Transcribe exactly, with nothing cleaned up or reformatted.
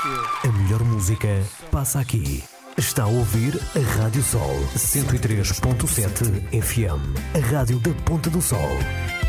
A melhor música passa aqui. Está a ouvir a Rádio Sol cento e três ponto sete F M, a rádio da Ponta do Sol.